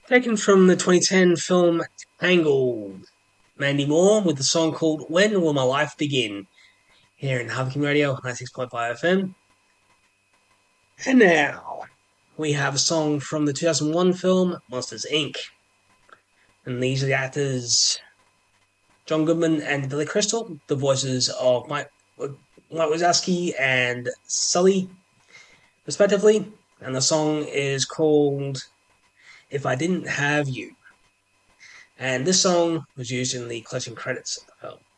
Taken from the 2010 film Tangled. Mandy Moore with the song called When Will My Life Begin? Here in Harvey Radio, 96.5 FM. And now, we have a song from the 2001 film Monsters, Inc. And these are the actors John Goodman and Billy Crystal, the voices of Mike Wazowski and Sully, respectively. And the song is called If I Didn't Have You. And this song was used in the closing credits of the film.